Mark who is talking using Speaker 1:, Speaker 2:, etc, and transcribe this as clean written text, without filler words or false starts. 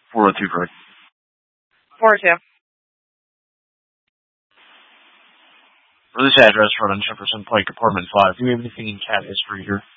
Speaker 1: 402, correct.
Speaker 2: 402.
Speaker 1: For this address, run on Jefferson Pike, apartment 5. Do you have anything in cat history here?